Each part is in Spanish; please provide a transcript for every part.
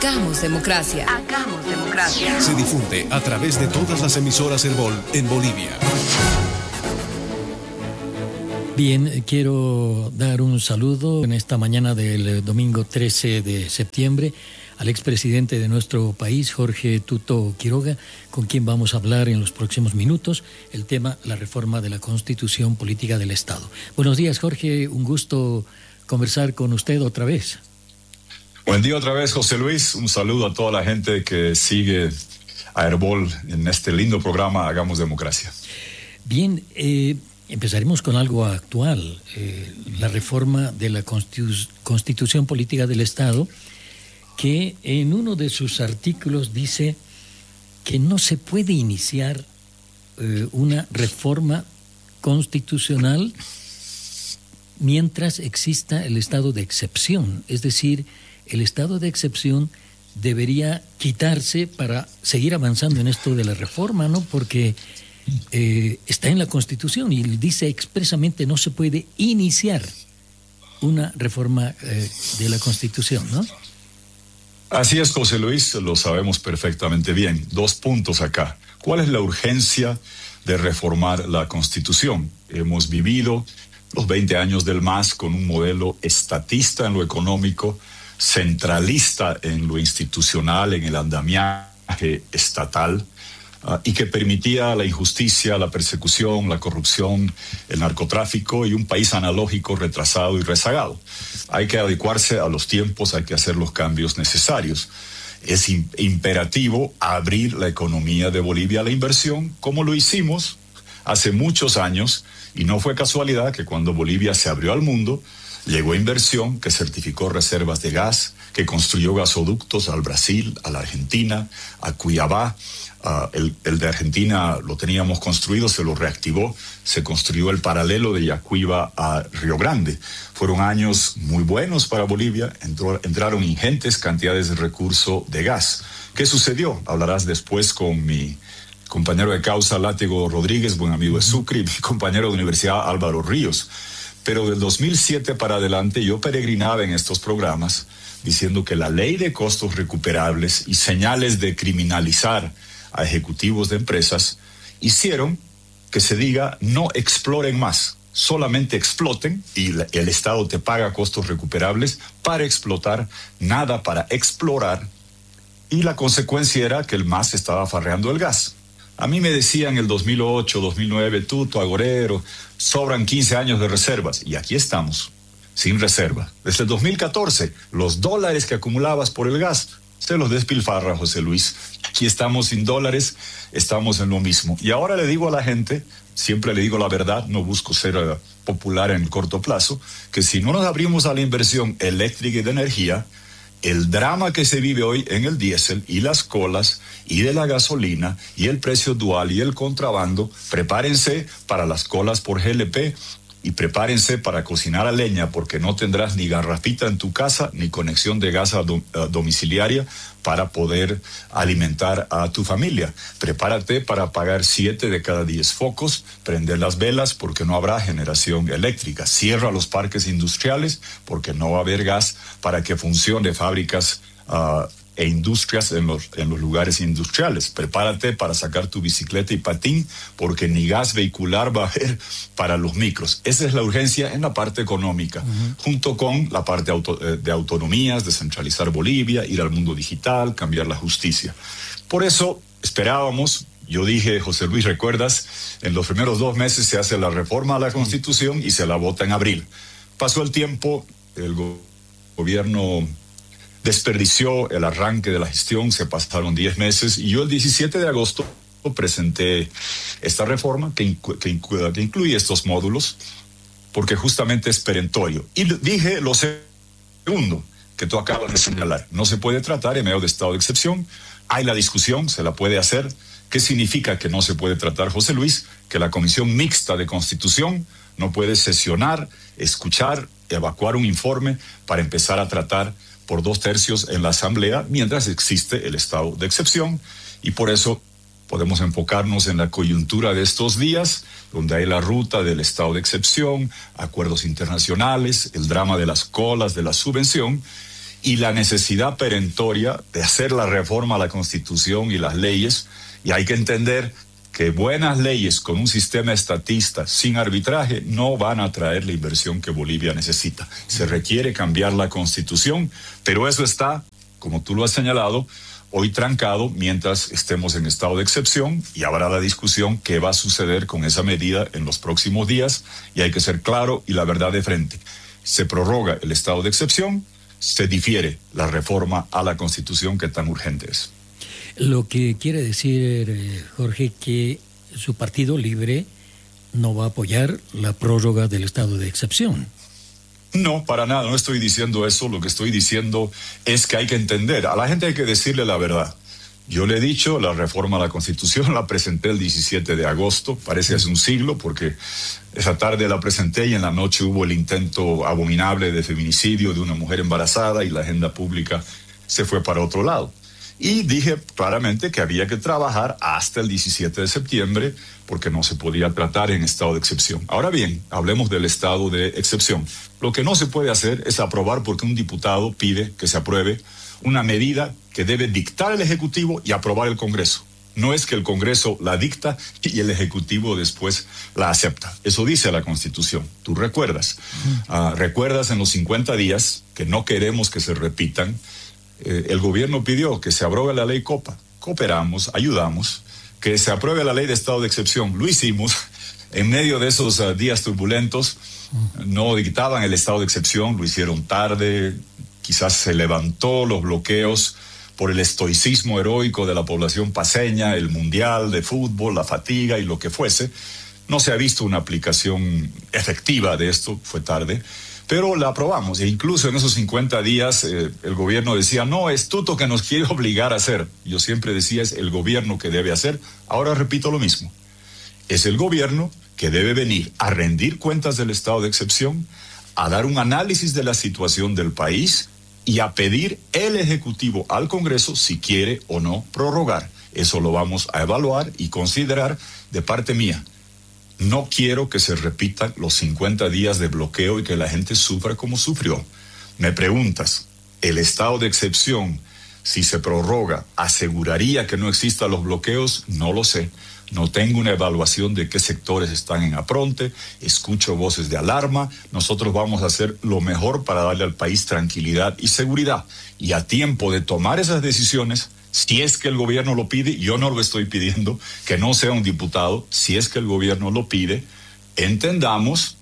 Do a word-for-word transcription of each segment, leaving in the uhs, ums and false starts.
Hagamos democracia. Hagamos democracia. Se difunde a través de todas las emisoras Herbol en Bolivia. Bien, quiero dar un saludo en esta mañana del domingo trece de septiembre al expresidente de nuestro país, Jorge Tuto Quiroga, con quien vamos a hablar en los próximos minutos el tema, la reforma de la Constitución Política del Estado. Buenos días, Jorge, un gusto conversar con usted otra vez. Buen día otra vez, José Luis. Un saludo a toda la gente que sigue a Herbol en este lindo programa Hagamos Democracia. Bien, eh, empezaremos con algo actual, eh, la reforma de la Constitu- Constitución Política del Estado, que en uno de sus artículos dice que no se puede iniciar eh, una reforma constitucional mientras exista el estado de excepción. Es decir, el estado de excepción debería quitarse para seguir avanzando en esto de la reforma, ¿no? Porque eh, está en la Constitución y dice expresamente no se puede iniciar una reforma eh, de la Constitución, ¿no? Así es, José Luis, lo sabemos perfectamente bien. Dos puntos acá. ¿Cuál es la urgencia de reformar la Constitución? Hemos vivido los veinte años del M A S con un modelo estatista en lo económico, centralista en lo institucional, en el andamiaje estatal, uh, y que permitía la injusticia, la persecución, la corrupción, el narcotráfico y un país analógico, retrasado y rezagado. Hay que adecuarse a los tiempos, hay que hacer los cambios necesarios. Es imperativo abrir la economía de Bolivia a la inversión, como lo hicimos hace muchos años, y no fue casualidad que cuando Bolivia se abrió al mundo, llegó inversión que certificó reservas de gas, que construyó gasoductos al Brasil, a la Argentina, a Cuiabá. Uh, el, el de Argentina lo teníamos construido, se lo reactivó, se construyó el paralelo de Yacuiba a Río Grande. Fueron años muy buenos para Bolivia, entró, entraron ingentes cantidades de recurso de gas. ¿Qué sucedió? Hablarás después con mi compañero de causa, Látigo Rodríguez, buen amigo de Sucre, y mi compañero de universidad, Álvaro Ríos. Pero del dos mil siete para adelante yo peregrinaba en estos programas diciendo que la ley de costos recuperables y señales de criminalizar a ejecutivos de empresas hicieron que se diga no exploren más, solamente exploten y el Estado te paga costos recuperables para explotar, nada para explorar, y la consecuencia era que el M A S estaba farreando el gas. A mí me decían en el dos mil ocho, dos mil nueve, Tuto, agorero, sobran quince años de reservas. Y aquí estamos, sin reserva. Desde el dos mil catorce, los dólares que acumulabas por el gas, se los despilfarra, José Luis. Aquí estamos sin dólares, estamos en lo mismo. Y ahora le digo a la gente, siempre le digo la verdad, no busco ser uh, popular en el corto plazo, que si no nos abrimos a la inversión eléctrica y de energía, el drama que se vive hoy en el diésel y las colas y de la gasolina y el precio dual y el contrabando, prepárense para las colas por G L P y prepárense para cocinar a leña, porque no tendrás ni garrafita en tu casa ni conexión de gas a dom- a domiciliaria para poder alimentar a tu familia. Prepárate para pagar siete de cada diez focos, prender las velas porque no habrá generación eléctrica. Cierra los parques industriales porque no va a haber gas para que funcione fábricas uh, e industrias en los, en los lugares industriales. Prepárate para sacar tu bicicleta y patín porque ni gas vehicular va a haber para los micros. Esa es la urgencia en la parte económica, uh-huh. junto con la parte auto, de autonomías, descentralizar Bolivia, ir al mundo digital, cambiar la justicia. Por eso esperábamos, yo dije, José Luis, ¿recuerdas? En los primeros dos meses se hace la reforma a la Constitución y se la vota en abril. Pasó el tiempo, el go- gobierno desperdició el arranque de la gestión, se pasaron diez meses y yo el diecisiete de agosto presenté esta reforma que, incu- que, incu- que incluye estos módulos porque justamente es perentorio. Y dije lo segundo que tú acabas de señalar, no se puede tratar en medio de estado de excepción, hay la discusión, se la puede hacer. ¿Qué significa que no se puede tratar, José Luis? Que la Comisión Mixta de Constitución no puede sesionar, escuchar, evacuar un informe para empezar a tratar por dos tercios en la Asamblea mientras existe el estado de excepción, y por eso podemos enfocarnos en la coyuntura de estos días, donde hay la ruta del estado de excepción, acuerdos internacionales, el drama de las colas, de la subvención, y la necesidad perentoria de hacer la reforma a la Constitución y las leyes, y hay que entender que buenas leyes con un sistema estatista sin arbitraje no van a traer la inversión que Bolivia necesita. Se requiere cambiar la Constitución, pero eso está, como tú lo has señalado, hoy trancado mientras estemos en estado de excepción, y habrá la discusión qué va a suceder con esa medida en los próximos días, y hay que ser claro y la verdad de frente. Se prorroga el estado de excepción, se difiere la reforma a la Constitución que tan urgente es. Lo que quiere decir, eh, Jorge, que su Partido Libre no va a apoyar la prórroga del estado de excepción. No, para nada, no estoy diciendo eso. Lo que estoy diciendo es que hay que entender, a la gente hay que decirle la verdad. Yo le he dicho, la reforma a la Constitución la presenté el diecisiete de agosto, parece hace un siglo, porque esa tarde la presenté y en la noche hubo el intento abominable de feminicidio de una mujer embarazada y la agenda pública se fue para otro lado. Y dije claramente que había que trabajar hasta el diecisiete de septiembre porque no se podía tratar en estado de excepción. Ahora bien, hablemos del estado de excepción. Lo que no se puede hacer es aprobar porque un diputado pide que se apruebe una medida que debe dictar el Ejecutivo y aprobar el Congreso. No es que el Congreso la dicta y el Ejecutivo después la acepta. Eso dice la Constitución. Tú recuerdas. Uh, recuerdas en los cincuenta días, que no queremos que se repitan, eh, el gobierno pidió que se abrogue la ley Copa. Cooperamos, ayudamos, que se apruebe la ley de estado de excepción. Lo hicimos. En medio de esos uh, días turbulentos, no dictaban el estado de excepción, lo hicieron tarde, quizás se levantó los bloqueos por el estoicismo heroico de la población paceña, el mundial de fútbol, la fatiga y lo que fuese. No se ha visto una aplicación efectiva de esto, fue tarde, pero la aprobamos. E incluso en esos cincuenta días eh, el gobierno decía, no, es Tuto que nos quiere obligar a hacer. Yo siempre decía, es el gobierno que debe hacer. Ahora repito lo mismo. Es el gobierno que debe venir a rendir cuentas del estado de excepción, a dar un análisis de la situación del país y a pedir el Ejecutivo al Congreso si quiere o no prorrogar. Eso lo vamos a evaluar y considerar de parte mía. No quiero que se repitan los cincuenta días de bloqueo y que la gente sufra como sufrió. Me preguntas, ¿el estado de excepción, si se prorroga, aseguraría que no existan los bloqueos? No lo sé. No tengo una evaluación de qué sectores están en apronte, escucho voces de alarma. Nosotros vamos a hacer lo mejor para darle al país tranquilidad y seguridad. Y a tiempo de tomar esas decisiones, si es que el gobierno lo pide, yo no lo estoy pidiendo, que no sea un diputado, si es que el gobierno lo pide, entendamos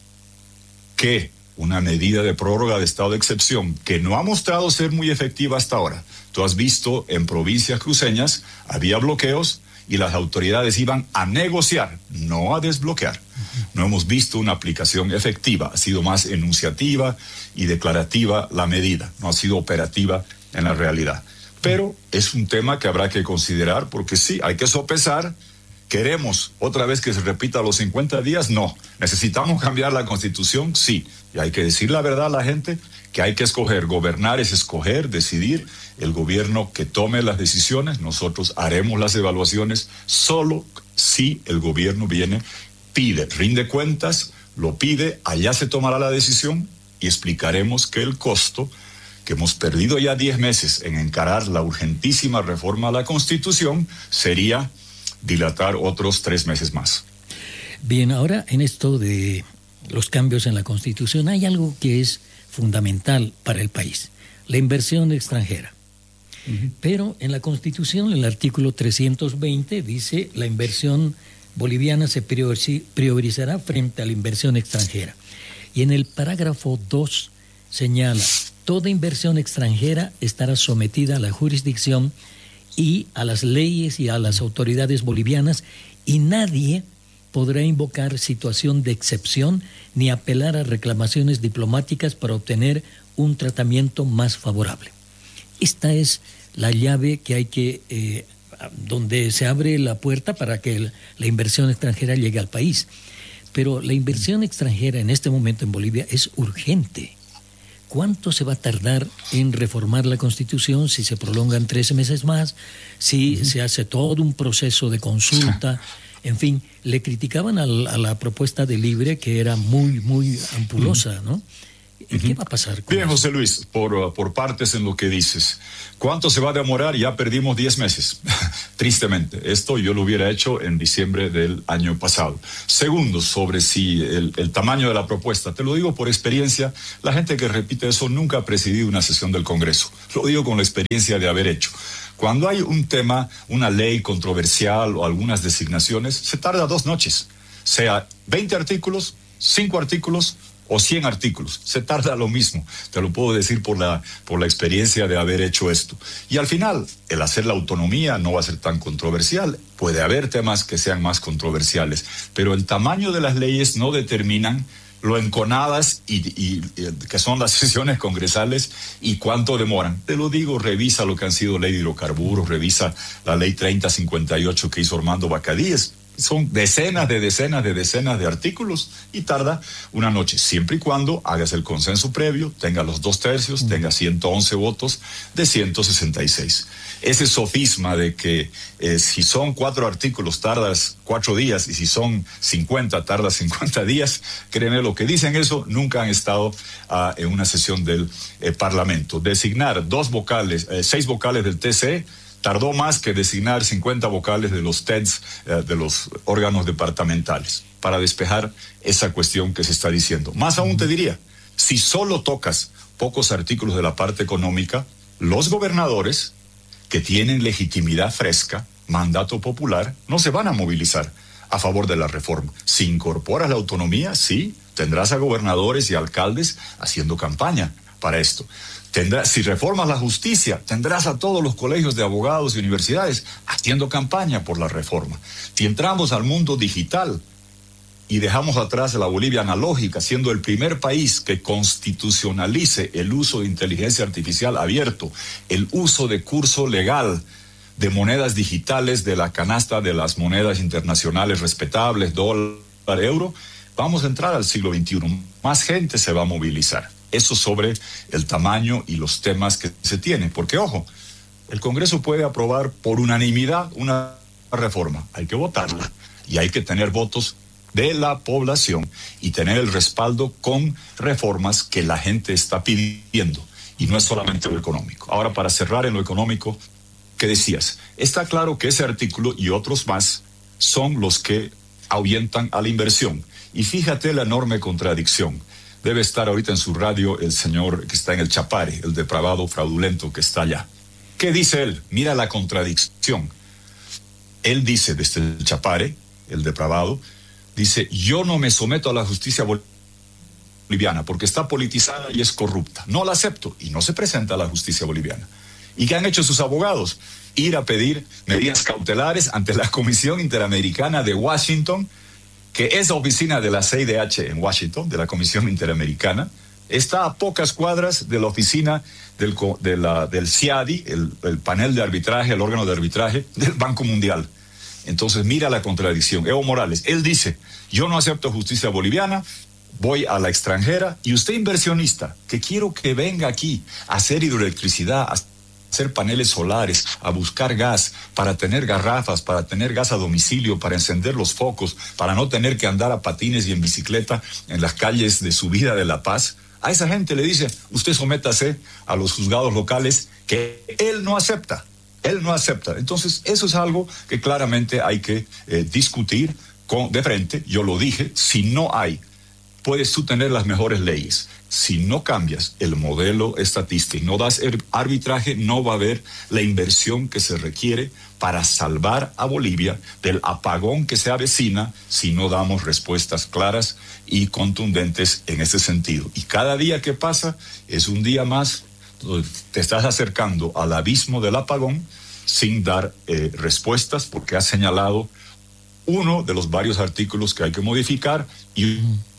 que una medida de prórroga de estado de excepción que no ha mostrado ser muy efectiva hasta ahora. Tú has visto en provincias cruceñas, había bloqueos, y las autoridades iban a negociar, no a desbloquear. No hemos visto una aplicación efectiva, ha sido más enunciativa y declarativa la medida, no ha sido operativa en la realidad. Pero es un tema que habrá que considerar porque sí, hay que sopesar. ¿Queremos otra vez que se repita los cincuenta días? No. ¿Necesitamos cambiar la Constitución? Sí. Y hay que decir la verdad a la gente que hay que escoger. Gobernar es escoger, decidir. El gobierno que tome las decisiones, nosotros haremos las evaluaciones solo si el gobierno viene, pide, rinde cuentas, lo pide, allá se tomará la decisión y explicaremos que el costo, que hemos perdido ya diez meses en encarar la urgentísima reforma a la Constitución, sería dilatar otros tres meses más. Bien, ahora en esto de los cambios en la Constitución hay algo que es fundamental para el país, la inversión extranjera. Uh-huh. Pero en la Constitución, el artículo trescientos veinte dice la inversión boliviana se priorizará frente a la inversión extranjera. Y en el parágrafo dos señala, toda inversión extranjera estará sometida a la jurisdicción y a las leyes y a las autoridades bolivianas, y nadie podrá invocar situación de excepción ni apelar a reclamaciones diplomáticas para obtener un tratamiento más favorable. Esta es la llave que hay que, eh, donde se abre la puerta para que el, la inversión extranjera llegue al país. Pero la inversión extranjera en este momento en Bolivia es urgente. ¿Cuánto se va a tardar en reformar la Constitución si se prolongan trece meses más, si uh-huh. se hace todo un proceso de consulta? En fin, le criticaban a la, a la propuesta de Libre que era muy, muy ampulosa, ¿no? uh-huh. ¿Qué va a pasar con Bien, eso? José Luis, por, por partes en lo que dices. ¿Cuánto se va a demorar? Ya perdimos diez meses, tristemente. Esto yo lo hubiera hecho en diciembre del año pasado. Segundo, sobre si el, el tamaño de la propuesta. Te lo digo por experiencia. La gente que repite eso nunca ha presidido una sesión del Congreso. Lo digo con la experiencia de haber hecho. Cuando hay un tema, una ley controversial o algunas designaciones, se tarda dos noches. Sea veinte artículos, cinco artículos o cien artículos. Se tarda lo mismo. Te lo puedo decir por la, por la experiencia de haber hecho esto. Y al final, el hacer la autonomía no va a ser tan controversial. Puede haber temas que sean más controversiales, pero el tamaño de las leyes no determinan lo enconadas y, y, y que son las sesiones congresales y cuánto demoran. Te lo digo, revisa lo que han sido ley de hidrocarburos, revisa la ley treinta cincuenta y ocho que hizo Armando Bacadíes. Son decenas de decenas de decenas de artículos y tarda una noche, siempre y cuando hagas el consenso previo, tenga los dos tercios, tenga ciento once votos de ciento sesenta y seis. Ese sofisma de que eh, si son cuatro artículos tardas cuatro días y si son cincuenta tardas cincuenta días, créeme, lo que dicen eso nunca han estado uh, en una sesión del eh, Parlamento. Designar dos vocales, eh, seis vocales del T C E, tardó más que designar cincuenta vocales de los T E Ds, eh, de los órganos departamentales, para despejar esa cuestión que se está diciendo. Más aún te diría, si solo tocas pocos artículos de la parte económica, los gobernadores que tienen legitimidad fresca, mandato popular, no se van a movilizar a favor de la reforma. Si incorporas la autonomía, sí, tendrás a gobernadores y alcaldes haciendo campaña para esto. Tendrás, si reformas la justicia, tendrás a todos los colegios de abogados y universidades haciendo campaña por la reforma. Si entramos al mundo digital y dejamos atrás a la Bolivia analógica, siendo el primer país que constitucionalice el uso de inteligencia artificial abierto, el uso de curso legal de monedas digitales de la canasta de las monedas internacionales respetables, dólar, euro, vamos a entrar al siglo veintiuno. Más gente se va a movilizar. Eso sobre el tamaño y los temas que se tienen. Porque, ojo, el Congreso puede aprobar por unanimidad una reforma. Hay que votarla y hay que tener votos de la población y tener el respaldo con reformas que la gente está pidiendo. Y no es solamente lo económico. Ahora, para cerrar en lo económico, ¿qué decías? Está claro que ese artículo y otros más son los que ahuyentan a la inversión. Y fíjate la enorme contradicción. Debe estar ahorita en su radio el señor que está en el Chapare, el depravado fraudulento que está allá. ¿Qué dice él? Mira la contradicción. Él dice desde el Chapare, el depravado, dice, yo no me someto a la justicia boliviana porque está politizada y es corrupta. No la acepto y no se presenta a la justicia boliviana. ¿Y qué han hecho sus abogados? Ir a pedir medidas cautelares ante la Comisión Interamericana de Washington, que esa oficina de la C I D H en Washington, de la Comisión Interamericana, está a pocas cuadras de la oficina del, de la, del C I A D I, el, el panel de arbitraje, el órgano de arbitraje del Banco Mundial. Entonces mira la contradicción. Evo Morales, él dice, yo no acepto justicia boliviana, voy a la extranjera, y usted inversionista, que quiero que venga aquí a hacer hidroelectricidad, a hacer paneles solares, a buscar gas, para tener garrafas, para tener gas a domicilio, para encender los focos, para no tener que andar a patines y en bicicleta en las calles de su vida de La Paz. A esa gente le dice, usted sométase a los juzgados locales, que él no acepta, él no acepta. Entonces, eso es algo que claramente hay que eh, discutir con, de frente. Yo lo dije, si no hay, puedes tú tener las mejores leyes. Si no cambias el modelo estatista y no das arbitraje, no va a haber la inversión que se requiere para salvar a Bolivia del apagón que se avecina si no damos respuestas claras y contundentes en ese sentido. Y cada día que pasa es un día más, te estás acercando al abismo del apagón sin dar eh, respuestas, porque has señalado uno de los varios artículos que hay que modificar y...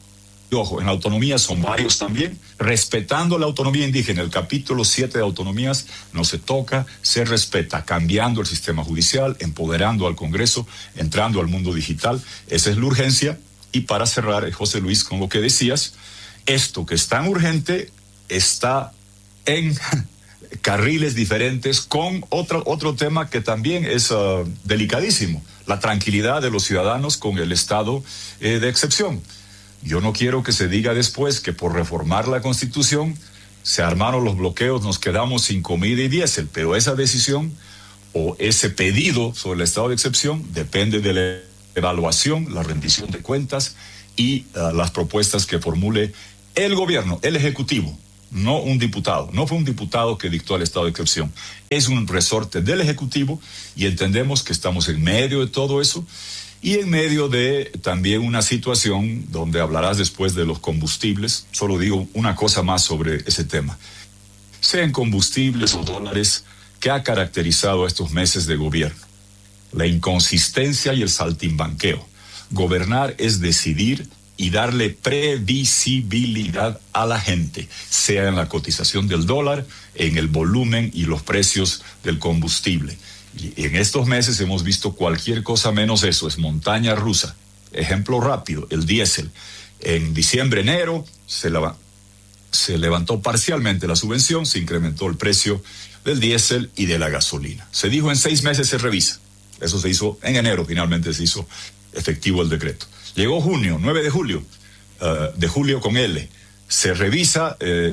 Y ojo, en la autonomía son varios también, respetando la autonomía indígena. El capítulo siete de autonomías no se toca, se respeta, cambiando el sistema judicial, empoderando al Congreso, entrando al mundo digital. Esa es la urgencia. Y para cerrar, José Luis, con lo que decías, esto que es tan urgente está en carriles diferentes con otro, otro tema que también es uh, delicadísimo, la tranquilidad de los ciudadanos con el estado eh, de excepción. Yo no quiero que se diga después que por reformar la Constitución se armaron los bloqueos, nos quedamos sin comida y diésel, pero esa decisión o ese pedido sobre el estado de excepción depende de la evaluación, la rendición de cuentas y uh, las propuestas que formule el gobierno, el ejecutivo, no un diputado. No fue un diputado que dictó el estado de excepción, es un resorte del ejecutivo y entendemos que estamos en medio de todo eso y en medio de también una situación donde hablarás después de los combustibles. Solo digo una cosa más sobre ese tema. Sean combustibles o dólares, ¿qué ha caracterizado estos meses de gobierno? La inconsistencia y el saltimbanqueo. Gobernar es decidir y darle previsibilidad a la gente, sea en la cotización del dólar, en el volumen y los precios del combustible. Y en estos meses hemos visto cualquier cosa menos eso, es montaña rusa. Ejemplo rápido, el diésel. En diciembre, enero, se, leva- se levantó parcialmente la subvención, se incrementó el precio del diésel y de la gasolina. Se dijo en seis meses se revisa. Eso se hizo en enero, finalmente se hizo efectivo el decreto. Llegó junio, nueve de julio, uh, de julio con L. Se revisa eh,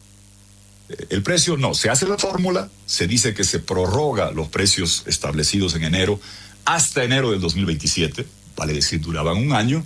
el precio, no, se hace la fórmula, se dice que se prorroga los precios establecidos en enero hasta enero del dos mil veintisiete, vale decir, duraban un año,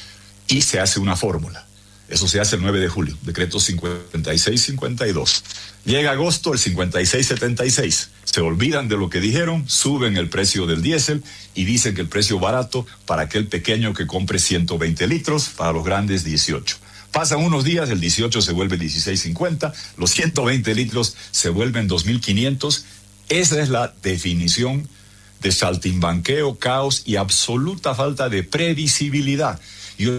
y se hace una fórmula. Eso se hace el nueve de julio, decreto cincuenta y seis cincuenta y dos. Llega agosto, el cincuenta y seis setenta y seis. Se olvidan de lo que dijeron, suben el precio del diésel y dicen que el precio barato para aquel pequeño que compre ciento veinte litros, para los grandes dieciocho. Pasan unos días, el dieciocho se vuelve dieciséis cincuenta, los ciento veinte litros se vuelven dos mil quinientos. Esa es la definición de saltimbanqueo, caos y absoluta falta de previsibilidad. Yo,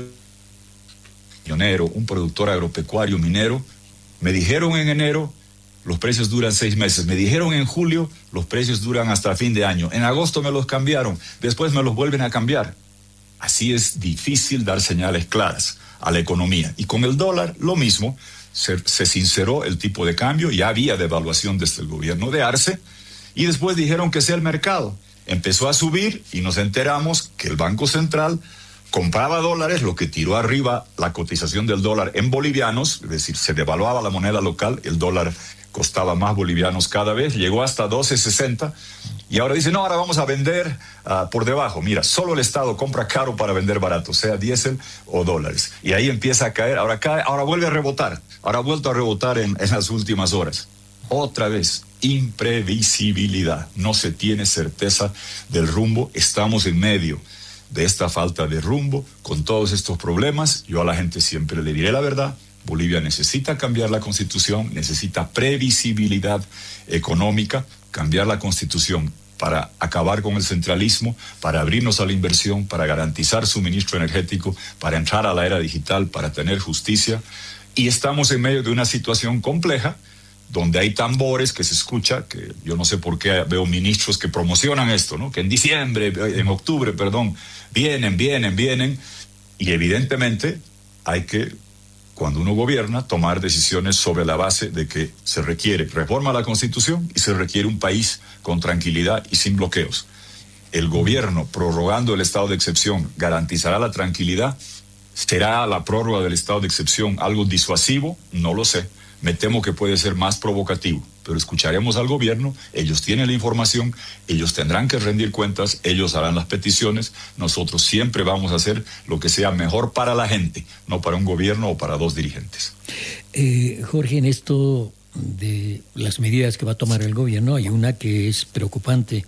pionero, un productor agropecuario minero, me dijeron en enero, los precios duran seis meses. Me dijeron en julio, los precios duran hasta fin de año. En agosto me los cambiaron, después me los vuelven a cambiar. Así es difícil dar señales claras a la economía. Y con el dólar, lo mismo, se, se sinceró el tipo de cambio, ya había devaluación desde el gobierno de Arce, y después dijeron que sea el mercado. Empezó a subir y nos enteramos que el Banco Central compraba dólares, lo que tiró arriba la cotización del dólar en bolivianos, es decir, se devaluaba la moneda local, el dólar costaba más bolivianos cada vez, llegó hasta doce sesenta, y ahora dice, no, ahora vamos a vender uh, por debajo. Mira, solo el Estado compra caro para vender barato, sea diésel o dólares. Y ahí empieza a caer, ahora cae, ahora vuelve a rebotar, ahora ha vuelto a rebotar en, en las últimas horas. Otra vez, imprevisibilidad, no se tiene certeza del rumbo, estamos en medio de esta falta de rumbo, con todos estos problemas. Yo a la gente siempre le diré la verdad. Bolivia necesita cambiar la Constitución, necesita previsibilidad económica, cambiar la Constitución para acabar con el centralismo, para abrirnos a la inversión, para garantizar suministro energético, para entrar a la era digital, para tener justicia. Y estamos en medio de una situación compleja, donde hay tambores que se escucha, que yo no sé por qué veo ministros que promocionan esto, ¿no? Que en diciembre, en octubre, perdón, vienen, vienen, vienen, y evidentemente hay que, cuando uno gobierna, tomar decisiones sobre la base de que se requiere reforma a la Constitución y se requiere un país con tranquilidad y sin bloqueos. El gobierno, prorrogando el estado de excepción, garantizará la tranquilidad. ¿Será la prórroga del estado de excepción algo disuasivo? No lo sé. Me temo que puede ser más provocativo, pero escucharemos al gobierno, ellos tienen la información, ellos tendrán que rendir cuentas, ellos harán las peticiones, nosotros siempre vamos a hacer lo que sea mejor para la gente, no para un gobierno o para dos dirigentes. Eh, Jorge, en esto de las medidas que va a tomar el gobierno, hay una que es preocupante.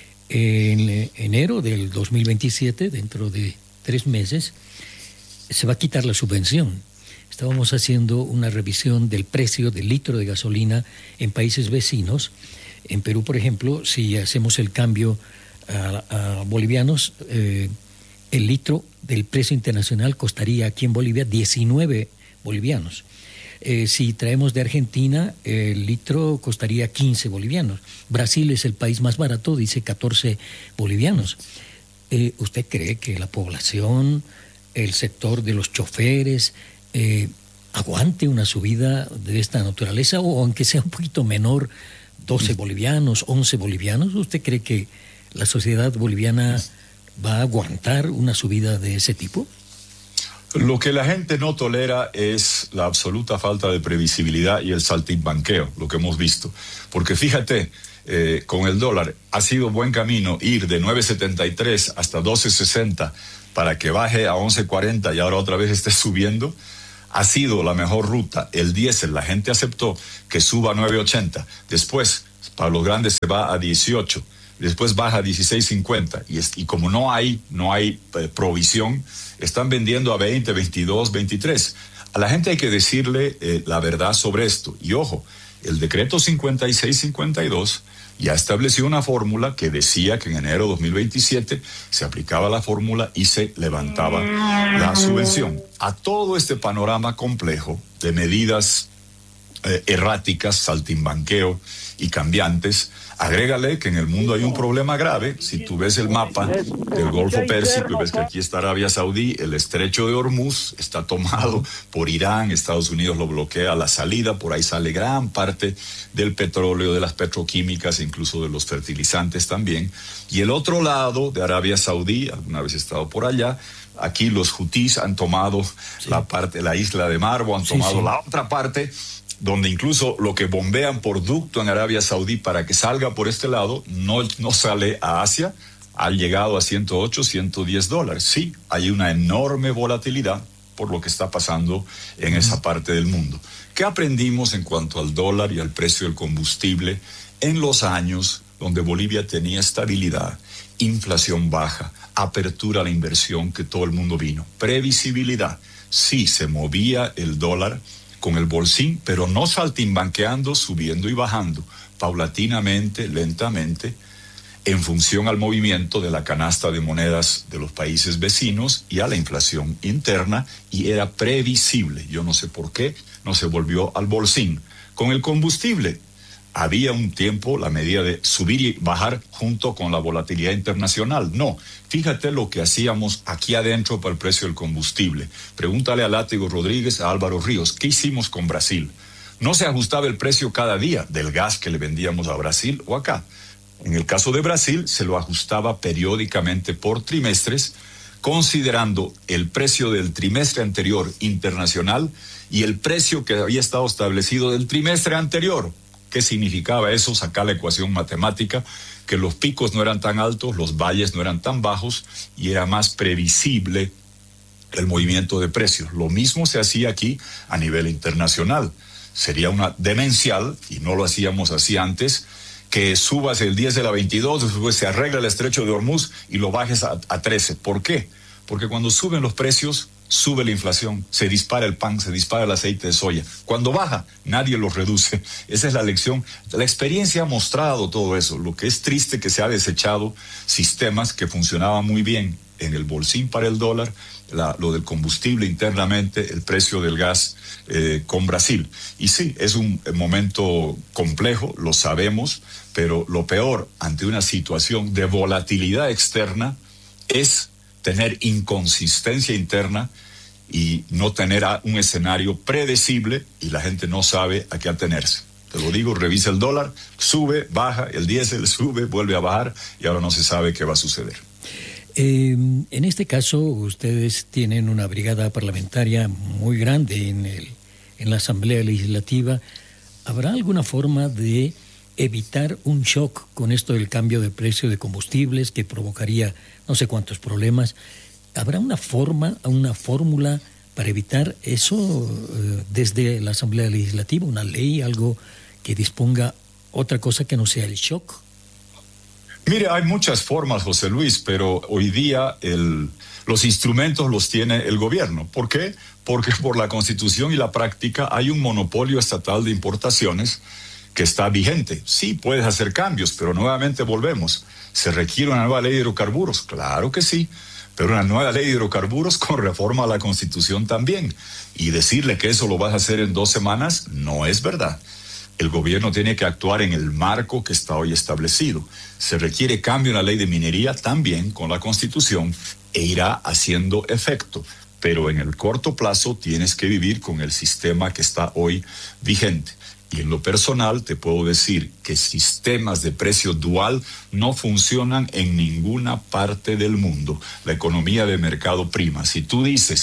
En enero del dos mil veintisiete, dentro de tres meses, se va a quitar la subvención. Estábamos haciendo una revisión del precio del litro de gasolina en países vecinos. En Perú, por ejemplo, si hacemos el cambio a, a bolivianos, eh, el litro del precio internacional costaría aquí en Bolivia diecinueve bolivianos. Eh, si traemos de Argentina, el litro costaría quince bolivianos. Brasil es el país más barato, dice catorce bolivianos. Eh, ¿Usted cree que la población, el sector de los choferes, Eh, aguante una subida de esta naturaleza, o aunque sea un poquito menor, doce bolivianos, once bolivianos? ¿Usted cree que la sociedad boliviana va a aguantar una subida de ese tipo? Lo que la gente no tolera es la absoluta falta de previsibilidad y el saltimbanqueo, lo que hemos visto. Porque fíjate, eh, con el dólar ha sido buen camino ir de nueve setenta y tres hasta doce sesenta para que baje a once cuarenta y ahora otra vez esté subiendo. Ha sido la mejor ruta. El diésel, la gente aceptó que suba a nueve ochenta. Después, para los grandes se va a dieciocho. Después baja a dieciséis cincuenta. Y, es, y como no hay, no hay eh, provisión, están vendiendo a veinte, veintidós, veintitrés. A la gente hay que decirle eh, la verdad sobre esto. Y ojo, el decreto cincuenta y seis cincuenta y dos ya estableció una fórmula que decía que en enero de dos mil veintisiete se aplicaba la fórmula y se levantaba la subvención. A todo este panorama complejo de medidas eh, erráticas, saltimbanqueo y cambiantes, agrégale que en el mundo hay un problema grave. Si tú ves el mapa del Golfo Pérsico y ves que aquí está Arabia Saudí, el estrecho de Hormuz está tomado por Irán, Estados Unidos lo bloquea a la salida, por ahí sale gran parte del petróleo, de las petroquímicas, incluso de los fertilizantes también. Y el otro lado de Arabia Saudí, alguna vez he estado por allá, aquí los hutís han tomado sí. la parte, la isla de Marbo, han tomado sí, sí. la otra parte, donde incluso lo que bombean por ducto en Arabia Saudí para que salga por este lado, no, no sale a Asia, ha llegado a ciento ocho, ciento diez dólares. Sí, hay una enorme volatilidad por lo que está pasando en esa parte del mundo. ¿Qué aprendimos en cuanto al dólar y al precio del combustible en los años donde Bolivia tenía estabilidad, inflación baja, apertura a la inversión que todo el mundo vino? Previsibilidad. Sí, se movía el dólar con el bolsín, pero no saltimbanqueando, subiendo y bajando, paulatinamente, lentamente, en función al movimiento de la canasta de monedas de los países vecinos y a la inflación interna, y era previsible. Yo no sé por qué no se volvió al bolsín. Con el combustible, había un tiempo la medida de subir y bajar junto con la volatilidad internacional. No, fíjate lo que hacíamos aquí adentro para el precio del combustible. Pregúntale a Látigo Rodríguez, a Álvaro Ríos, ¿qué hicimos con Brasil? No se ajustaba el precio cada día del gas que le vendíamos a Brasil o acá. En el caso de Brasil, se lo ajustaba periódicamente por trimestres, considerando el precio del trimestre anterior internacional y el precio que había estado establecido del trimestre anterior. ¿Qué significaba eso? Sacar la ecuación matemática, que los picos no eran tan altos, los valles no eran tan bajos y era más previsible el movimiento de precios. Lo mismo se hacía aquí a nivel internacional. Sería una demencial, y no lo hacíamos así antes, que subas el diez de la veintidós, después se arregla el estrecho de Hormuz y lo bajes a, a trece. ¿Por qué? Porque cuando suben los precios, sube la inflación, se dispara el pan, se dispara el aceite de soya. Cuando baja, nadie lo reduce. Esa es la lección. La experiencia ha mostrado todo eso. Lo que es triste que se ha desechado sistemas que funcionaban muy bien en el bolsín para el dólar, la, lo del combustible internamente, el precio del gas eh, con Brasil. Y sí, es un momento complejo, lo sabemos, pero lo peor ante una situación de volatilidad externa es tener inconsistencia interna y no tener un escenario predecible y la gente no sabe a qué atenerse. Te lo digo, revisa el dólar, sube, baja, el diésel sube, vuelve a bajar y ahora no se sabe qué va a suceder. Eh, en este caso, ustedes tienen una brigada parlamentaria muy grande en, el, en la Asamblea Legislativa. ¿Habrá alguna forma de evitar un shock con esto del cambio de precio de combustibles que provocaría no sé cuántos problemas? ¿Habrá una forma, una fórmula para evitar eso eh, desde la Asamblea Legislativa, una ley, algo que disponga otra cosa que no sea el shock? Mire, hay muchas formas, José Luis, pero hoy día el, los instrumentos los tiene el gobierno. ¿Por qué? Porque por la Constitución y la práctica hay un monopolio estatal de importaciones que está vigente. Sí, puedes hacer cambios, pero nuevamente volvemos. ¿Se requiere una nueva ley de hidrocarburos? Claro que sí, pero una nueva ley de hidrocarburos con reforma a la Constitución también. Y decirle que eso lo vas a hacer en dos semanas no es verdad. El gobierno tiene que actuar en el marco que está hoy establecido. Se requiere cambio en la ley de minería también con la Constitución e irá haciendo efecto. Pero en el corto plazo tienes que vivir con el sistema que está hoy vigente. Y en lo personal te puedo decir que sistemas de precio dual no funcionan en ninguna parte del mundo. La economía de mercado prima. Si tú dices,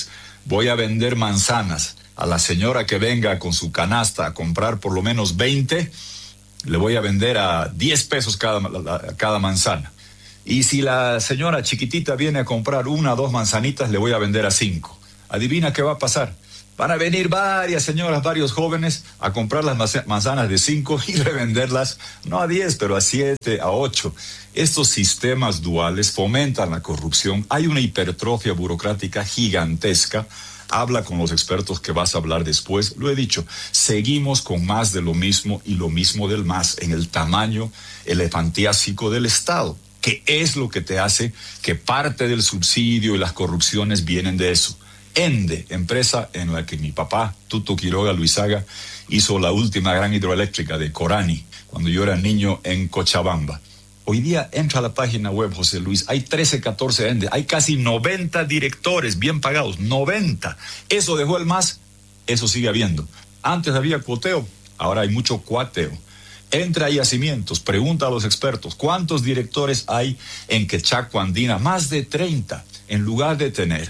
voy a vender manzanas. A la señora que venga con su canasta a comprar por lo menos veinte, le voy a vender a diez pesos cada, cada manzana. Y si la señora chiquitita viene a comprar una o dos manzanitas, le voy a vender a cinco. Adivina qué va a pasar. Van a venir varias señoras, varios jóvenes a comprar las manzanas de cinco y revenderlas no a diez, pero a siete, a ocho. Estos sistemas duales fomentan la corrupción. Hay una hipertrofia burocrática gigantesca. Habla con los expertos que vas a hablar después. Lo he dicho, seguimos con más de lo mismo y lo mismo del más en el tamaño elefantiásico del Estado, que es lo que te hace que parte del subsidio y las corrupciones vienen de eso. ENDE, empresa en la que mi papá, Tuto Quiroga Luisaga, hizo la última gran hidroeléctrica de Corani, cuando yo era niño en Cochabamba. Hoy día entra a la página web, José Luis, hay trece, catorce ENDE, hay casi noventa directores bien pagados, noventa. Eso dejó el MAS, eso sigue habiendo. Antes había cuoteo, ahora hay mucho cuateo. Entra a yacimientos, pregunta a los expertos, ¿cuántos directores hay en Quechaco Andina? Más de treinta, en lugar de tener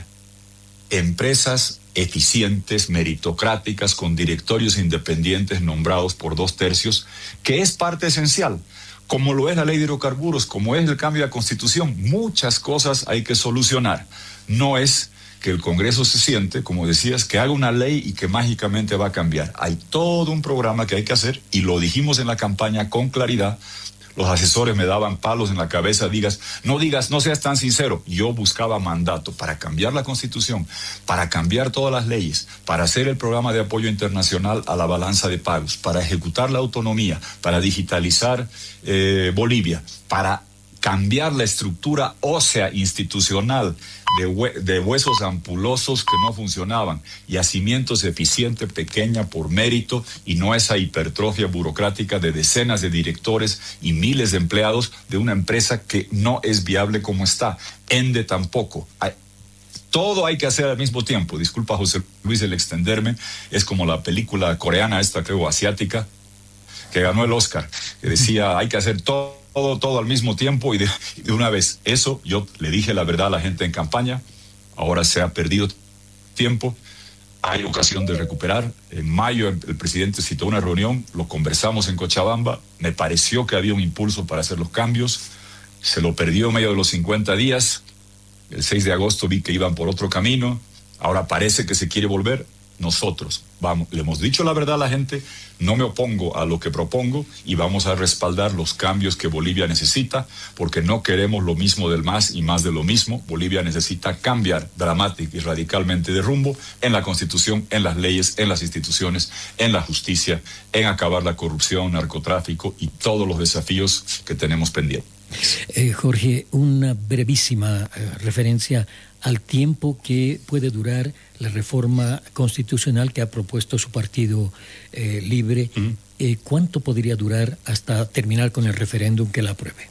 empresas eficientes, meritocráticas, con directorios independientes nombrados por dos tercios, que es parte esencial. Como lo es la ley de hidrocarburos, como es el cambio de la Constitución, muchas cosas hay que solucionar. No es que el Congreso se siente, como decías, que haga una ley y que mágicamente va a cambiar. Hay todo un programa que hay que hacer y lo dijimos en la campaña con claridad. Los asesores me daban palos en la cabeza, digas, no digas, no seas tan sincero. Yo buscaba mandato para cambiar la Constitución, para cambiar todas las leyes, para hacer el programa de apoyo internacional a la balanza de pagos, para ejecutar la autonomía, para digitalizar eh, Bolivia, para cambiar la estructura ósea institucional de, hue- de huesos ampulosos que no funcionaban, yacimientos eficientes, pequeña por mérito, y no esa hipertrofia burocrática de decenas de directores y miles de empleados de una empresa que no es viable como está. ENDE tampoco. Hay, todo hay que hacer al mismo tiempo. Disculpa, José Luis, el extenderme. Es como la película coreana esta, creo, asiática, que ganó el Oscar, que decía, hay que hacer todo Todo, todo al mismo tiempo y de, y de una vez. Eso yo le dije la verdad a la gente en campaña. Ahora se ha perdido tiempo. Hay ocasión de recuperar. En mayo el, el presidente citó una reunión, lo conversamos en Cochabamba. Me pareció que había un impulso para hacer los cambios. Se lo perdió en medio de los cincuenta días. El seis de agosto vi que iban por otro camino. Ahora parece que se quiere volver. Nosotros vamos, le hemos dicho la verdad a la gente, no me opongo a lo que propongo y vamos a respaldar los cambios que Bolivia necesita, porque no queremos lo mismo del más y más de lo mismo. Bolivia necesita cambiar dramática y radicalmente de rumbo en la Constitución, en las leyes, en las instituciones, en la justicia, en acabar la corrupción, narcotráfico y todos los desafíos que tenemos pendientes. Eh, Jorge, una brevísima eh, referencia al tiempo que puede durar la reforma constitucional que ha propuesto su partido eh, Libre. Uh-huh. Eh, ¿Cuánto podría durar hasta terminar con el referéndum que la apruebe?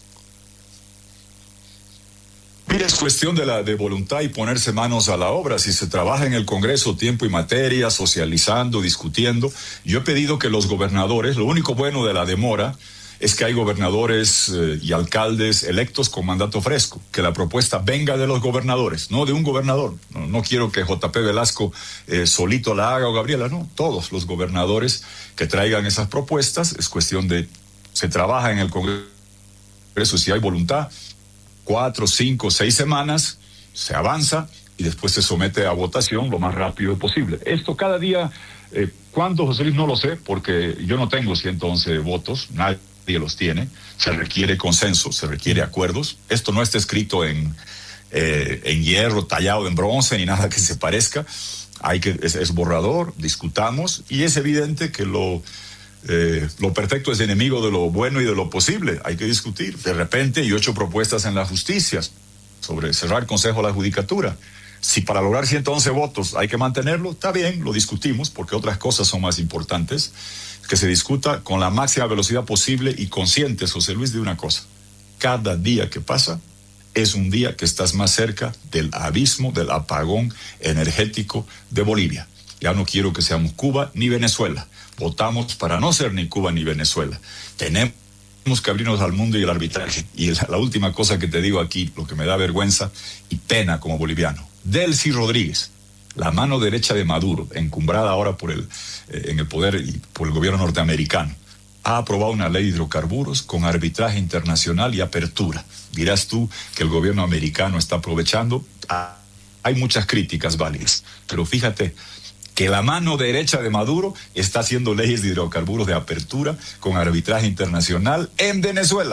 Mira, es cuestión de la de voluntad y ponerse manos a la obra. Si se trabaja en el Congreso tiempo y materia, socializando, discutiendo. Yo he pedido que los gobernadores, lo único bueno de la demora es que hay gobernadores eh, y alcaldes electos con mandato fresco, que la propuesta venga de los gobernadores, no de un gobernador. No, no quiero que J P Velasco eh, solito la haga o Gabriela, no, todos los gobernadores que traigan esas propuestas. Es cuestión de, se trabaja en el Congreso, si hay voluntad, cuatro, cinco, seis semanas, se avanza y después se somete a votación lo más rápido posible. Esto cada día, eh, ¿cuánto, José Luis? No lo sé, porque yo no tengo ciento once votos, nadie los tiene, se requiere consenso, se requiere acuerdos. Esto no está escrito en, eh, en hierro, tallado en bronce, ni nada que se parezca. Hay que, es, es borrador, discutamos, y es evidente que lo, eh, lo perfecto es enemigo de lo bueno y de lo posible. Hay que discutir. De repente, yo he hecho propuestas en la justicia sobre cerrar el Consejo de la Judicatura. Si para lograr ciento once votos hay que mantenerlo, está bien, lo discutimos, porque otras cosas son más importantes. Que se discuta con la máxima velocidad posible y conscientes, José Luis, de una cosa. Cada día que pasa es un día que estás más cerca del abismo, del apagón energético de Bolivia. Ya no quiero que seamos Cuba ni Venezuela. Votamos para no ser ni Cuba ni Venezuela. Tenemos que abrirnos al mundo y al arbitraje. Y la, la última cosa que te digo aquí, lo que me da vergüenza y pena como boliviano. Delcy Rodríguez, la mano derecha de Maduro, encumbrada ahora por el, eh, en el poder y por el gobierno norteamericano, ha aprobado una ley de hidrocarburos con arbitraje internacional y apertura. Dirás tú que el gobierno americano está aprovechando. Ah, hay muchas críticas válidas, pero fíjate que la mano derecha de Maduro está haciendo leyes de hidrocarburos de apertura con arbitraje internacional en Venezuela.